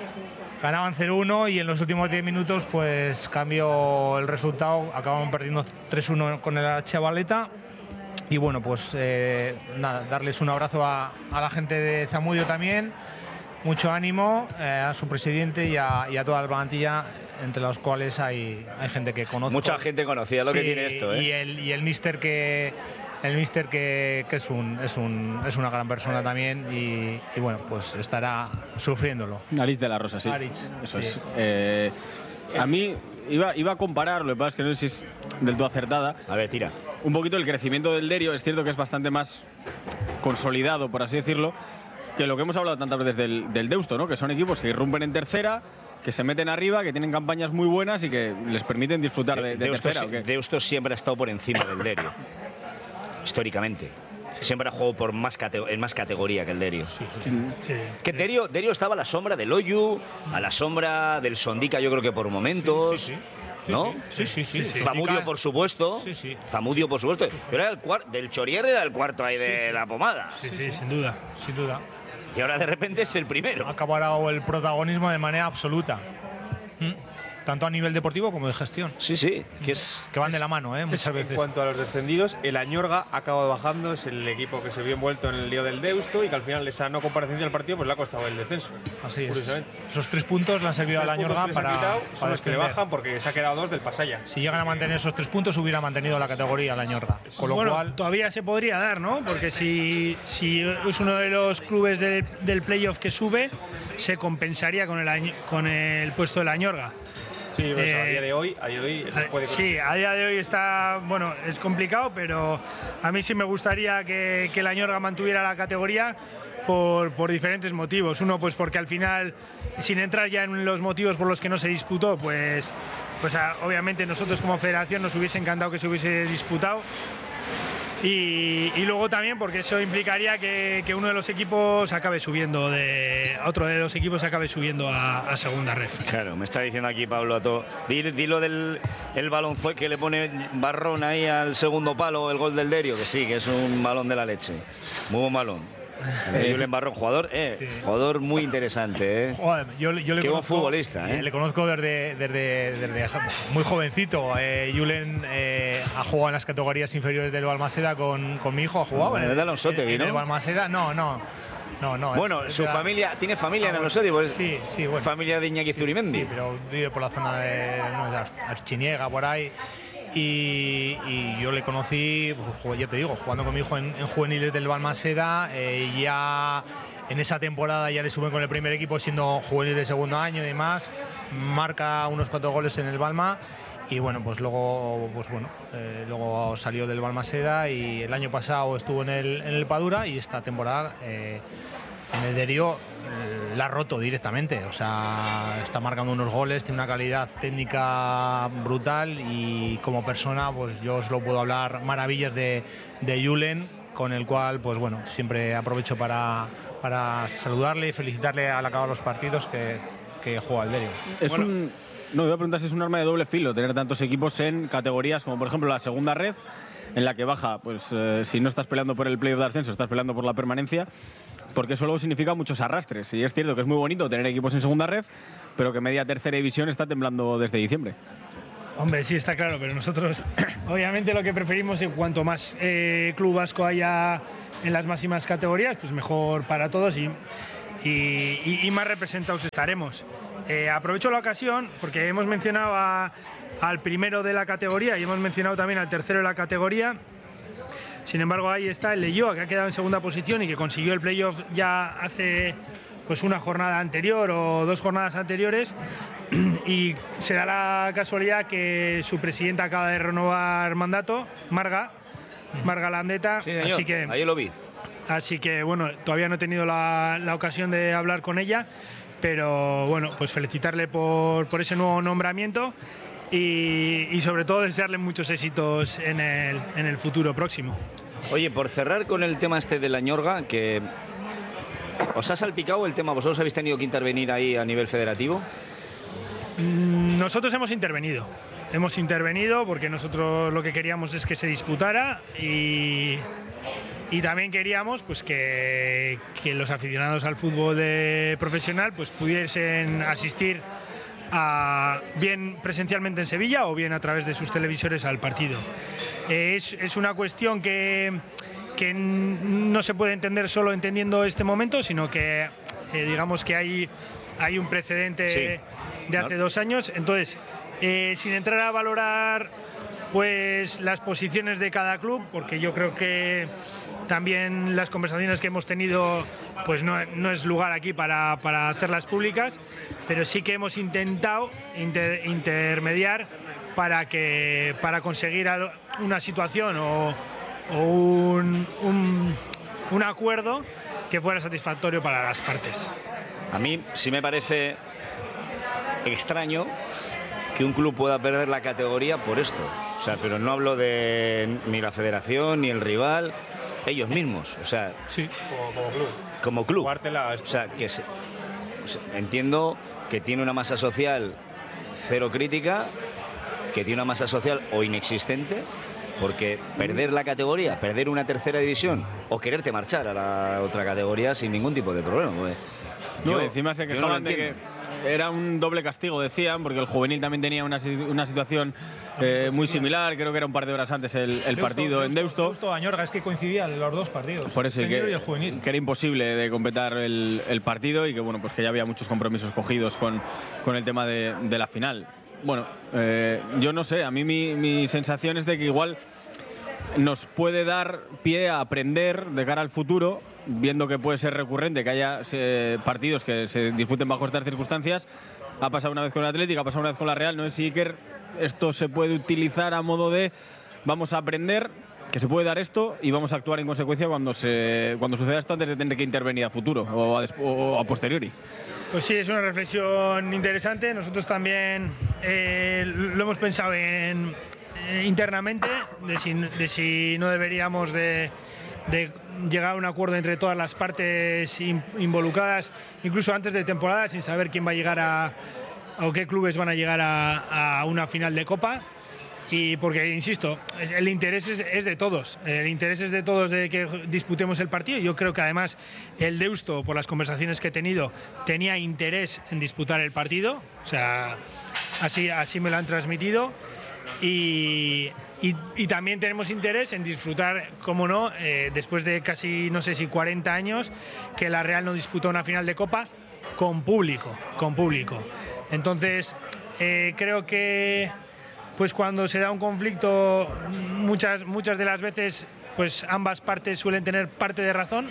Ganaban cero uno y en los últimos diez minutos pues cambió el resultado. Acababan perdiendo tres uno con el Chavaleta. Y bueno, pues eh, nada, darles un abrazo a, a la gente de Zamudio también. Mucho ánimo eh, a su presidente y a, y a toda la plantilla, entre los cuales hay, hay gente que conozco. Mucha gente conocida, lo sí, que tiene esto, ¿eh? Y el, y el míster que, el míster que, que es, un, es, un, es una gran persona también y, y bueno, pues estará sufriéndolo. Aritz de la Rosa, sí. Aritz, Eso sí. es. Eh, a mí iba, iba a comparar, lo que pasa es que no sé si es del todo acertada. A ver, tira. Un poquito el crecimiento del Derio, es cierto que es bastante más consolidado, por así decirlo, que lo que hemos hablado tantas veces del, del Deusto, ¿no? Que son equipos que irrumpen en tercera, que se meten arriba, que tienen campañas muy buenas y que les permiten disfrutar de, de Deusto, tercera. ¿O qué? Deusto siempre ha estado por encima del Derio, históricamente. Siempre ha jugado por más en más categoría que el Derio. Sí, sí, sí. Que Derio, Derio estaba a la sombra del Oyu, a la sombra del Sondica, yo creo que por momentos. Sí, sí, sí. ¿No? Sí, sí, sí. sí. Zamudio, por supuesto. Sí, sí. Zamudio, por supuesto. Pero era el cuarto, del Chorier era el cuarto ahí de Sí, sí. la pomada. Sí, sí, sin duda. Sin duda. Y ahora de repente es el primero. Ha acabado el protagonismo de manera absoluta. ¿Mm? Tanto a nivel deportivo como de gestión. Sí, sí. Que, es, que van de la mano, ¿eh? Muchas veces. En cuanto a los descendidos, el Añorga ha acabado bajando, es el equipo que se vio envuelto en el lío del Deusto y que al final esa no comparecencia del partido pues le ha costado el descenso. Así es. Curiosamente. Esos tres puntos le han servido al Añorga para, quitado, para son los que le descender. bajan porque se ha quedado dos del Pasaya. Si llegan a mantener esos tres puntos, hubiera mantenido la categoría el Añorga. Con lo bueno, cual, todavía se podría dar, ¿no? Porque si, si es uno de los clubes del, del playoff que sube, se compensaría con el, año- con el puesto del Añorga. Sí, pues, Eh, a día de hoy, a día de hoy no puede Sí, a día de hoy está, bueno, es complicado, pero a mí sí me gustaría que, que la Añorga mantuviera la categoría por, por diferentes motivos. Uno, pues porque al final, sin entrar ya en los motivos por los que no se disputó, pues, pues a- obviamente nosotros como federación nos hubiese encantado que se hubiese disputado. Y, y luego también porque eso implicaría que, que uno de los equipos acabe subiendo, de, otro de los equipos acabe subiendo a, a segunda ref. Claro, me está diciendo aquí Pablo a todo. Dilo di lo del el balón fue que le pone Barrón ahí al segundo palo, el gol del Derio, que sí, que es un balón de la leche. Muy buen balón. Eh, Julen Barrón, jugador, eh, Sí. jugador muy interesante, eh. joder, yo, yo le Qué buen conozco, futbolista, ¿eh? Le conozco desde, desde, desde muy jovencito. Eh, Julen eh, ha jugado en las categorías inferiores del Balmaseda con, con mi hijo. Ha jugado Con en el el, de Alonsotegui, en, en el ¿no? Balmaseda. No, no. No, no. Bueno, es- su es de la- familia, tiene familia Ah, en bueno. Alonsotegui, pues Sí, sí, bueno. familia de Iñaki Zurimendi. Sí, pero vive por la zona de no, de Archiniega, por ahí. Y, y yo le conocí, pues, ya te digo, jugando con mi hijo en, en juveniles del Balmaseda. Eh, ya en esa temporada ya le suben con el primer equipo siendo juvenil de segundo año y demás. Marca unos cuantos goles en el Balma. Y bueno, pues luego, pues bueno, eh, luego salió del Balmaseda y el año pasado estuvo en el, en el Padura y esta temporada eh, en el Derio eh, la ha roto directamente. O sea, está marcando unos goles, tiene una calidad técnica brutal y como persona, pues yo os lo puedo hablar maravillas de, de Julen con el cual, pues bueno, siempre aprovecho para, para saludarle y felicitarle al acabar los partidos que, que juega el Derio. Es Bueno, un, no, voy a preguntar si es un arma de doble filo tener tantos equipos en categorías como, por ejemplo, la segunda ref, en la que baja, pues eh, si no estás peleando por el playoff de ascenso, estás peleando por la permanencia, porque eso luego significa muchos arrastres. Y es cierto que es muy bonito tener equipos en segunda ref, pero que media tercera división está temblando desde diciembre. Hombre, sí, está claro, pero nosotros obviamente lo que preferimos es cuanto más eh, club vasco haya en las máximas categorías, pues mejor para todos y, y, y, y más representados estaremos. Eh, aprovecho la ocasión porque hemos mencionado a, al primero de la categoría y hemos mencionado también al tercero de la categoría. Sin embargo, ahí está el Leioa, que ha quedado en segunda posición y que consiguió el playoff ya hace pues una jornada anterior o dos jornadas anteriores. Y se da la casualidad que su presidenta acaba de renovar mandato, Marga, Marga Landeta. Sí, señor. Así que, Ahí lo vi. así que, bueno, todavía no he tenido la, la ocasión de hablar con ella, pero bueno, pues felicitarle por, por ese nuevo nombramiento y, y sobre todo desearle muchos éxitos en el, en el futuro próximo. Oye, por cerrar con el tema este de la ñorga, que ¿os ha salpicado el tema? ¿Vosotros habéis tenido que intervenir ahí a nivel federativo? Nosotros hemos intervenido, hemos intervenido porque nosotros lo que queríamos es que se disputara y, y también queríamos pues que, que los aficionados al fútbol de profesional pues pudiesen asistir a, bien presencialmente en Sevilla o bien a través de sus televisores al partido. Es, es una cuestión que, que no se puede entender solo entendiendo este momento, sino que eh, digamos que hay, hay un precedente Sí. de hace dos años. Entonces, eh, sin entrar a valorar pues las posiciones de cada club, porque yo creo que también las conversaciones que hemos tenido pues no, no es lugar aquí para, para hacerlas públicas, pero sí que hemos intentado inter, intermediar para, que, para conseguir una situación o, o un, un, un acuerdo que fuera satisfactorio para las partes. A mí sí me parece extraño que un club pueda perder la categoría por esto. O sea, pero no hablo de ni la federación ni el rival, ellos mismos. O sea, sí, como, como club. como club. Jugártela, O sea, que se- o sea, entiendo que tiene una masa social cero crítica, que tiene una masa social o inexistente, porque perder la categoría, perder una tercera división o quererte marchar a la otra categoría sin ningún tipo de problema. Pues, No, yo- encima se yo no lo quejaban de que entiendo. era un doble castigo, decían, porque el juvenil también tenía una, si- una situación eh, muy similar. Creo que era un par de horas antes el, el partido en Deusto. Deusto Añorga, es que coincidían los dos partidos. Por eso, el y senior que, y el juvenil. que era imposible de completar el, el partido y que bueno, pues que ya había muchos compromisos cogidos con, con el tema de, de la final. Bueno, eh, yo no sé, a mí mi, mi sensación es de que igual nos puede dar pie a aprender de cara al futuro, viendo que puede ser recurrente que haya eh, partidos que se disputen bajo estas circunstancias. Ha pasado una vez con el Atlético, ha pasado una vez con la Real. No sé si Iker, esto se puede utilizar a modo de vamos a aprender que se puede dar esto y vamos a actuar en consecuencia cuando se cuando suceda esto, antes de tener que intervenir a futuro o a, des- o a posteriori. Pues sí, es una reflexión interesante. Nosotros también eh, lo hemos pensado en, eh, internamente, de si, de si no deberíamos de, de llegar a un acuerdo entre todas las partes in- involucradas, incluso antes de temporada, sin saber quién va a llegar a, o qué clubes van a llegar a, a una final de Copa. Y porque, insisto, el interés es, es de todos. El interés es de todos de que disputemos el partido. Yo creo que además el Deusto, por las conversaciones que he tenido, tenía interés en disputar el partido. O sea, así, así me lo han transmitido. Y, y, y también tenemos interés en disfrutar, como no, eh, después de casi, no sé si cuarenta años, que la Real no disputa una final de Copa con público. Con público. Entonces, eh, creo que pues cuando se da un conflicto, muchas, muchas de las veces pues ambas partes suelen tener parte de razón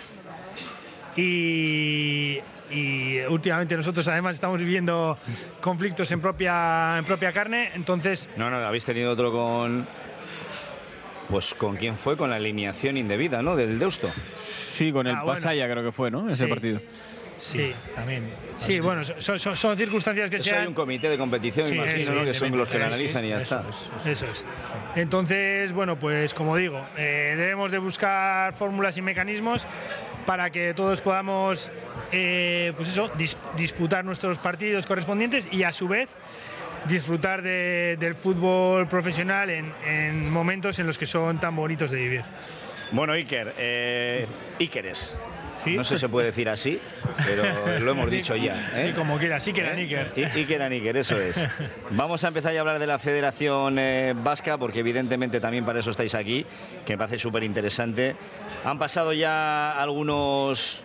y, y últimamente nosotros además estamos viviendo conflictos en propia, en propia carne, entonces No, no, habéis tenido otro con... Pues con quién fue, con la alineación indebida, ¿no? Del Deusto. Sí, con el Ah, bueno. Pasaya creo que fue, ¿no? Ese Sí. partido. Sí, también. Sí, Así. bueno, son, son, son circunstancias que Eso se hay han... un comité de competición, Sí, imagino, eso ¿no? es, Que son los que lo eso, analizan y ya eso está. es. Eso es. Entonces, bueno, pues como digo, eh, debemos de buscar fórmulas y mecanismos para que todos podamos, eh, pues eso, dis disputar nuestros partidos correspondientes y a su vez disfrutar de, del fútbol profesional en, en momentos en los que son tan bonitos de vivir. Bueno, Iker, eh, Ikeres. ¿Sí? No sé si se puede decir así, pero lo hemos dicho ya. ¿eh? Y como quieras, sí que era ¿Eh? Níker. I- Iker a Níker, eso es. Vamos a empezar ya a hablar de la Federación eh, Vasca, porque evidentemente también para eso estáis aquí, que me parece súper interesante. Han pasado ya algunos,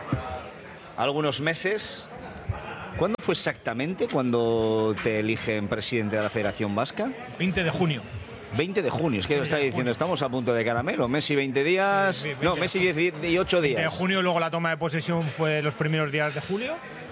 algunos meses. ¿Cuándo fue exactamente cuando te eligen presidente de la Federación Vasca? veinte de junio. veinte de junio, es que lo estaba diciendo, estamos a punto de caramelo. Messi veinte días, Sí, sí, no, veinte Messi dieciocho días. De junio, luego la toma de posesión fue los primeros días de julio,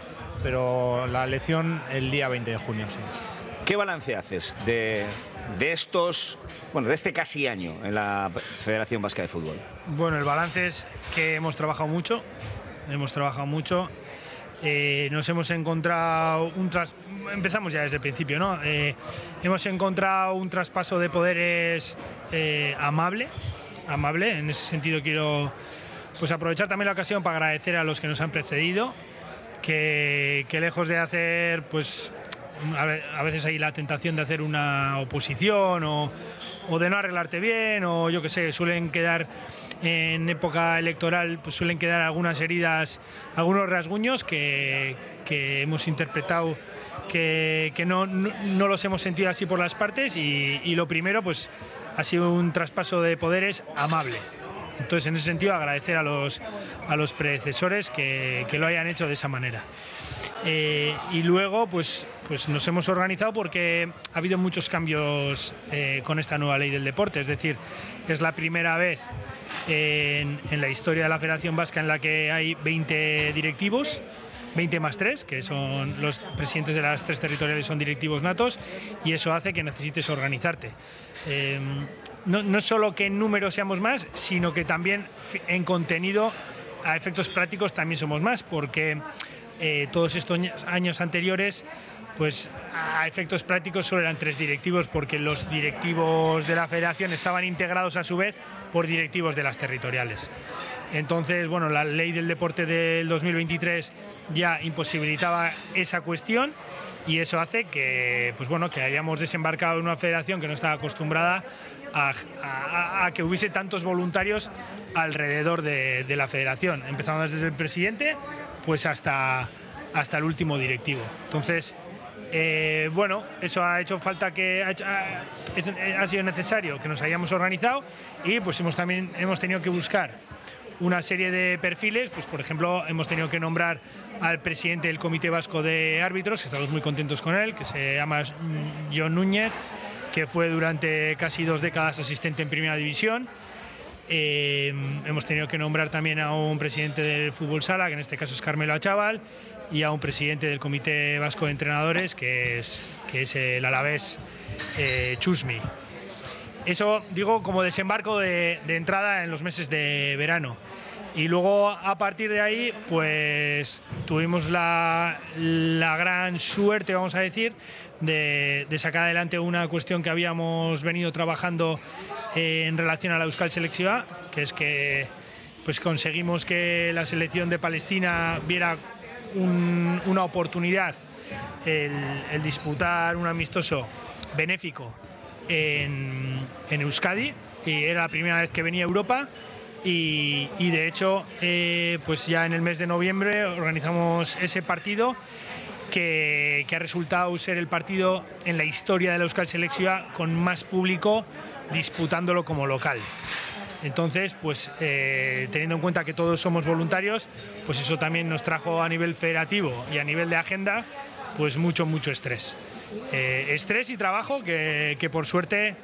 pero la elección el día veinte de junio, sí. ¿Qué balance haces de, de estos, bueno, de este casi año en la Federación Vasca de Fútbol? Bueno, el balance es que hemos trabajado mucho, hemos trabajado mucho. Eh, nos hemos encontrado un tras... Empezamos ya desde el principio, ¿no? Eh, hemos encontrado un traspaso de poderes eh, amable, amable. En ese sentido quiero pues aprovechar también la ocasión para agradecer a los que nos han precedido, que, que lejos de hacer, pues a veces hay la tentación de hacer una oposición o, o de no arreglarte bien, o yo qué sé, suelen quedar en época electoral, pues suelen quedar algunas heridas, algunos rasguños que, que hemos interpretado que, que no, no, no los hemos sentido así por las partes y, y lo primero pues ha sido un traspaso de poderes amable. Entonces, en ese sentido, agradecer a los, a los predecesores que, que lo hayan hecho de esa manera. Eh, y luego, pues, pues nos hemos organizado porque ha habido muchos cambios eh, con esta nueva ley del deporte. Es decir, es la primera vez en, en la historia de la Federación Vasca en la que hay veinte directivos, veinte más tres, que son los presidentes de las tres territoriales, son directivos natos, y eso hace que necesites organizarte. Eh, no, no solo que en número seamos más, sino que también en contenido, a efectos prácticos, también somos más, porque eh, todos estos años anteriores, pues a efectos prácticos solo eran tres directivos, porque los directivos de la federación estaban integrados a su vez por directivos de las territoriales. Entonces, bueno, la ley del deporte del dos mil veintitrés ya imposibilitaba esa cuestión y eso hace que, pues bueno, que hayamos desembarcado en una federación que no estaba acostumbrada a, a, a que hubiese tantos voluntarios alrededor de, de la federación, empezando desde el presidente pues hasta, hasta el último directivo. Entonces, eh, bueno, eso ha hecho falta que ha, hecho, ha, es, ha sido necesario que nos hayamos organizado y pues hemos también hemos tenido que buscar una serie de perfiles. Pues por ejemplo hemos tenido que nombrar al presidente del Comité Vasco de Árbitros, que estamos muy contentos con él, que se llama John Núñez, que fue durante casi dos décadas asistente en Primera División. Eh, hemos tenido que nombrar también a un presidente del Fútbol Sala, que en este caso es Carmelo Achával, y a un presidente del Comité Vasco de Entrenadores, que es, que es el alavés eh, Chusmi. Eso digo como desembarco de, de entrada en los meses de verano. Y luego a partir de ahí pues tuvimos la, la gran suerte, vamos a decir, de, de sacar adelante una cuestión que habíamos venido trabajando eh, en relación a la Euskal Selección, que es que pues conseguimos que la selección de Palestina viera un, una oportunidad, el, el disputar un amistoso benéfico En, en Euskadi, y era la primera vez que venía a Europa y, y de hecho eh, pues ya en el mes de noviembre organizamos ese partido que, que ha resultado ser el partido en la historia de la Euskal Selección con más público disputándolo como local. Entonces, pues eh, teniendo en cuenta que todos somos voluntarios, pues eso también nos trajo a nivel federativo y a nivel de agenda pues mucho, mucho estrés. Eh, estrés y trabajo que, que por suerte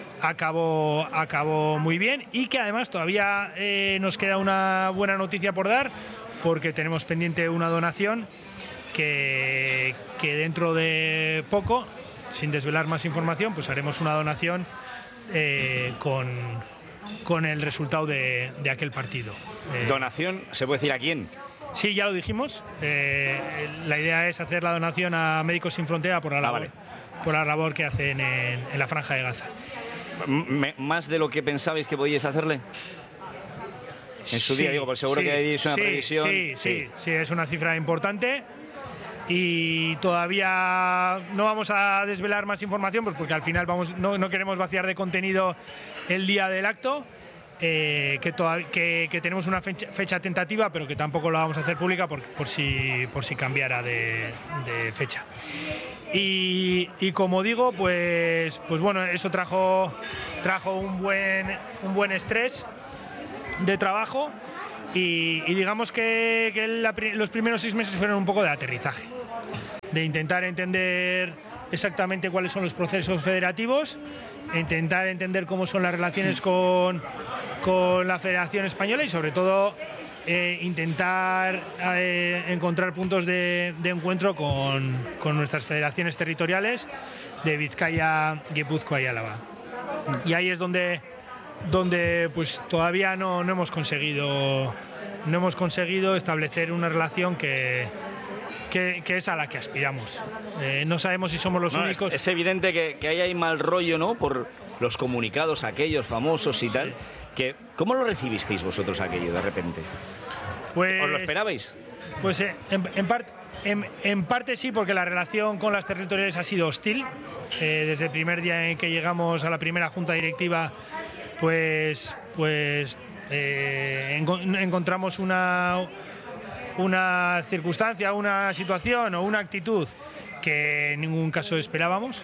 acabó, acabó muy bien y que además todavía eh, nos queda una buena noticia por dar, porque tenemos pendiente una donación que, que dentro de poco, sin desvelar más información, pues haremos una donación eh, con, con el resultado de, de aquel partido. Eh, ¿Donación? ¿Se puede decir a quién? Sí, ya lo dijimos. Eh, la idea es hacer la donación a Médicos Sin Frontera por la labor, ah, vale. por la labor que hacen en, en la Franja de Gaza. M ¿Más de lo que pensabais que podíais hacerle? En su sí, día, digo, pues seguro sí, que hay una sí, previsión. Sí, sí, sí, sí, es una cifra importante. Y todavía no vamos a desvelar más información, pues porque al final vamos, no, no queremos vaciar de contenido el día del acto. Eh, que, que, que tenemos una fecha, fecha tentativa, pero que tampoco la vamos a hacer pública por, por, si, por si cambiara de, de fecha. Y, y como digo, pues, pues bueno, eso trajo, trajo un, buen, un buen estrés de trabajo y, y digamos que, que la, los primeros seis meses fueron un poco de aterrizaje, de intentar entender exactamente cuáles son los procesos federativos, intentar entender cómo son las relaciones con, con la Federación Española y sobre todo eh, intentar eh, encontrar puntos de, de encuentro con, con nuestras federaciones territoriales de Vizcaya, Guipúzcoa y Álava. Y ahí es donde, donde pues, todavía no, no, hemos conseguido, no hemos conseguido establecer una relación que... Que, que es a la que aspiramos. Eh, no sabemos si somos los no, únicos. Es, es evidente que, que ahí hay mal rollo, ¿no? Por los comunicados aquellos famosos y sí. tal. Que, ¿cómo lo recibisteis vosotros aquello de repente? Pues, ¿Os lo esperabais? Pues eh, en, en, part, en, en parte sí, porque la relación con las territoriales ha sido hostil. Eh, desde el primer día en que llegamos a la primera junta directiva, pues, pues eh, en, encontramos una... una circunstancia, una situación o una actitud que en ningún caso esperábamos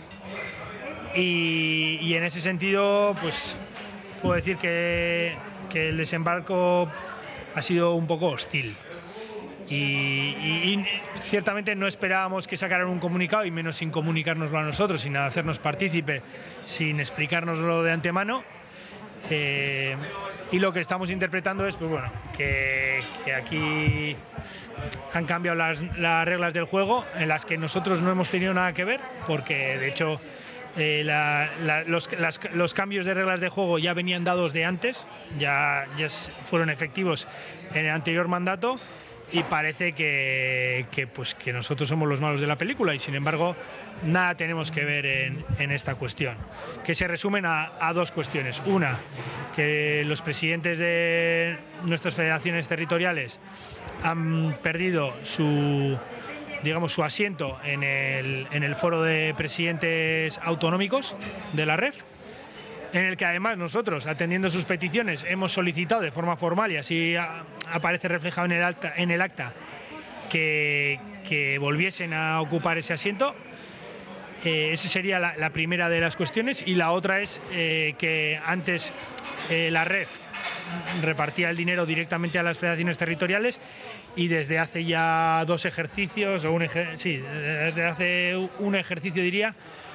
y, y en ese sentido pues puedo decir que, que el desembarco ha sido un poco hostil y, y, y ciertamente no esperábamos que sacaran un comunicado y menos sin comunicárnoslo a nosotros, sin hacernos partícipe, sin explicárnoslo de antemano. Eh, y lo que estamos interpretando es pues bueno, que, que aquí han cambiado las, las reglas del juego en las que nosotros no hemos tenido nada que ver, porque de hecho eh, la, la, los, las, los cambios de reglas de juego ya venían dados de antes, ya, ya fueron efectivos en el anterior mandato y parece que, que, pues, que nosotros somos los malos de la película y sin embargo nada tenemos que ver en, en esta cuestión, que se resumen a, a dos cuestiones. Una, que los presidentes de nuestras federaciones territoriales han perdido su, digamos, su asiento en el, en el foro de presidentes autonómicos de la R E F, en el que además nosotros, atendiendo sus peticiones, hemos solicitado de forma formal, y así a, aparece reflejado en el acta, en el acta que, que volviesen a ocupar ese asiento. Eh, esa sería la, la primera de las cuestiones, y la otra es eh, que antes eh, la R E F repartía el dinero directamente a las federaciones territoriales y desde hace ya dos ejercicios, o un ejer sí, desde hace un ejercicio diría,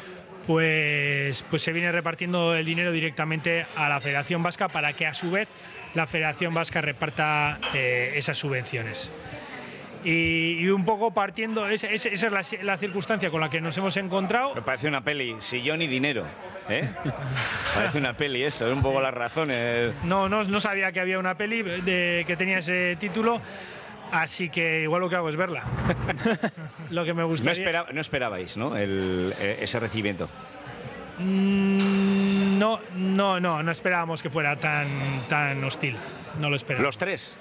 Pues, pues se viene repartiendo el dinero directamente a la Federación Vasca para que a su vez la Federación Vasca reparta eh, esas subvenciones. Y, y un poco partiendo, esa, esa es la, la circunstancia con la que nos hemos encontrado. Me parece una peli, sillón y dinero, ¿eh? Parece una peli esto, es un poco las razones. No, no, no sabía que había una peli de, que tenía ese título. Así que igual lo que hago es verla. Lo que me gustaría... No, espera, no esperabais, ¿no? El, ese recibimiento. Mm, no, no, no, no esperábamos que fuera tan, tan hostil. No lo esperábamos. ¿Los tres?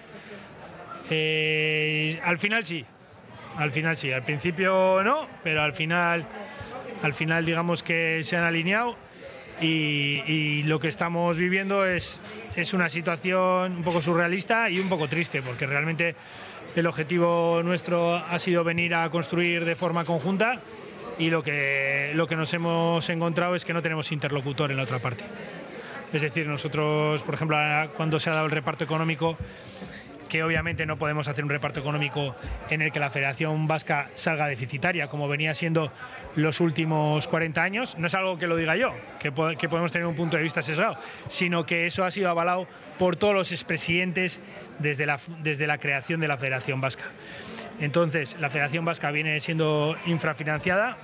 Eh, al final sí. Al final sí. Al principio no, pero al final, al final digamos que se han alineado y, y lo que estamos viviendo es, es una situación un poco surrealista y un poco triste, porque realmente el objetivo nuestro ha sido venir a construir de forma conjunta y lo que, lo que nos hemos encontrado es que no tenemos interlocutor en la otra parte. Es decir, nosotros, por ejemplo, cuando se ha dado el reparto económico, que obviamente no podemos hacer un reparto económico en el que la Federación Vasca salga deficitaria, como venía siendo los últimos cuarenta años. No es algo que lo diga yo, que, po que podemos tener un punto de vista sesgado, sino que eso ha sido avalado por todos los expresidentes desde la, desde la creación de la Federación Vasca. Entonces, la Federación Vasca viene siendo infrafinanciada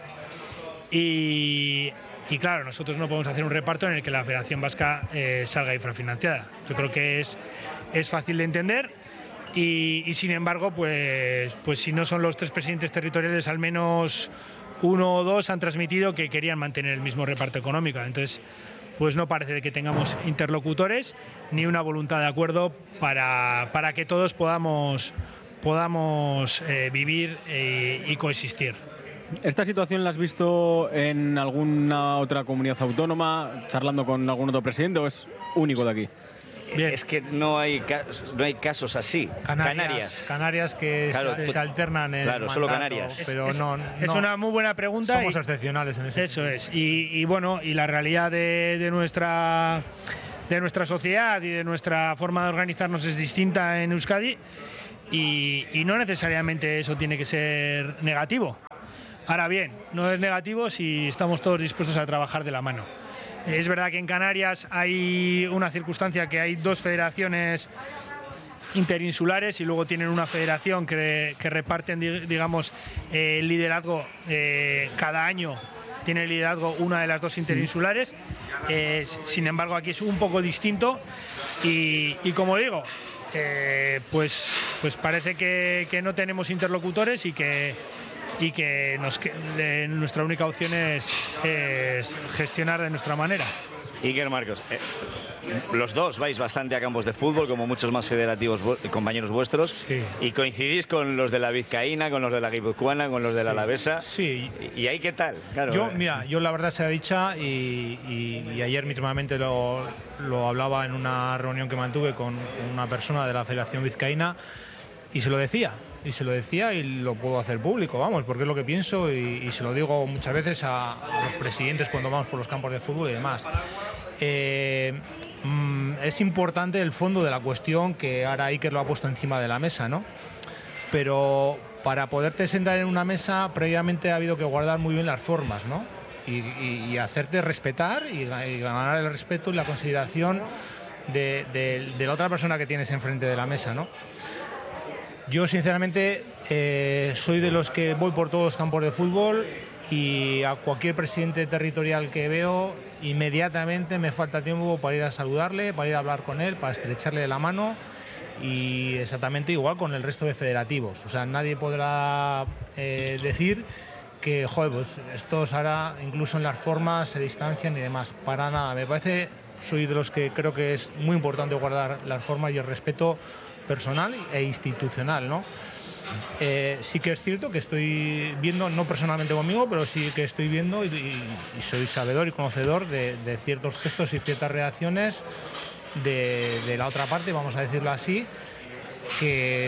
y, y claro, nosotros no podemos hacer un reparto en el que la Federación Vasca eh, salga infrafinanciada. Yo creo que es, es fácil de entender. y, y sin embargo, pues, pues si no son los tres presidentes territoriales, al menos uno o dos han transmitido que querían mantener el mismo reparto económico. Entonces, pues no parece que tengamos interlocutores ni una voluntad de acuerdo para, para que todos podamos, podamos eh, vivir eh, y coexistir. ¿Esta situación la has visto en alguna otra comunidad autónoma, charlando con algún otro presidente, o es único de aquí? Bien. Es que no hay, no hay casos así. Canarias. Canarias. Canarias que Claro, se, tú- se alternan en claro, el solo mandato, Canarias. pero es, no, es no- una muy buena pregunta. somos y- excepcionales en ese Eso es. Y, y bueno, y la realidad de, de nuestra de nuestra sociedad y de nuestra forma de organizarnos es distinta en Euskadi y, y no necesariamente eso tiene que ser negativo. Ahora bien, no es negativo si estamos todos dispuestos a trabajar de la mano. Es verdad que en Canarias hay una circunstancia que hay dos federaciones interinsulares y luego tienen una federación que, que reparten, di- digamos, eh, el liderazgo eh, cada año. Tiene el liderazgo una de las dos interinsulares. Eh, sin embargo, aquí es un poco distinto y, y como digo, eh, pues, pues parece que, que no tenemos interlocutores y que, y que nos, que- de- nuestra única opción es, es gestionar de nuestra manera. Iker Marcos, eh, los dos vais bastante a campos de fútbol, como muchos más federativos vu- compañeros vuestros, Sí. y coincidís con los de la Vizcaína, con los de la Guipuzcoana, con los de la Alavesa. Sí. ¿Y, y ahí qué tal? Claro, Yo, eh, mira, yo la verdad sea dicha y, y- y ayer mismamente lo, lo hablaba en una reunión que mantuve con una persona de la Federación Vizcaína y se lo decía, y se lo decía y lo puedo hacer público, vamos, porque es lo que pienso y, y se lo digo muchas veces a, a los presidentes cuando vamos por los campos de fútbol y demás. Eh, mm, es importante el fondo de la cuestión que ahora Iker lo ha puesto encima de la mesa, ¿no? Pero para poderte sentar en una mesa previamente ha habido que guardar muy bien las formas, ¿no? Y, y- y hacerte respetar y, ga- y ganar el respeto y la consideración de, de- de la otra persona que tienes enfrente de la mesa, ¿no? Yo sinceramente eh, soy de los que voy por todos los campos de fútbol y a cualquier presidente territorial que veo inmediatamente me falta tiempo para ir a saludarle, para ir a hablar con él, para estrecharle la mano y exactamente igual con el resto de federativos. O sea, nadie podrá eh, decir que, joder, pues estos ahora incluso en las formas se distancian y demás. Para nada, me parece, soy de los que creo que es muy importante guardar las formas y el respeto personal e institucional, ¿no? Eh, sí que es cierto que estoy viendo, no personalmente conmigo, pero sí que estoy viendo y, y- y soy sabedor y conocedor de, de ciertos gestos y ciertas reacciones de, de la otra parte, vamos a decirlo así, que